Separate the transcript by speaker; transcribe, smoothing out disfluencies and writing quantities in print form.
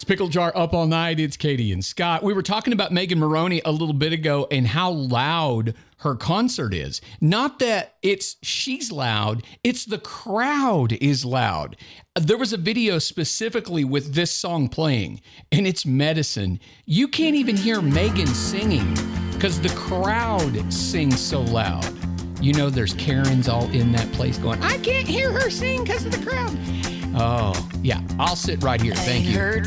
Speaker 1: Pickle Jar Up All Night. It's Katie and Scott. We were talking about Megan Moroney a little bit ago and how loud her concert is. Not that she's loud, it's the crowd is loud. There was a video specifically with this song playing, and it's Medicine. You can't even hear Megan singing because the crowd sings so loud. You know, there's Karens all in that place going, I can't hear her sing because of the crowd. Oh, yeah, I'll sit right here. Thank you.
Speaker 2: Heard